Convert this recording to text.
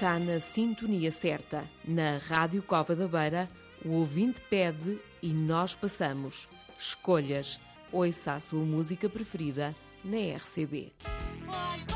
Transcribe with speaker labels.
Speaker 1: está na sintonia certa. Na Rádio Cova da Beira, o ouvinte pede e nós passamos. Escolhas. Ouça a sua música preferida na RCB.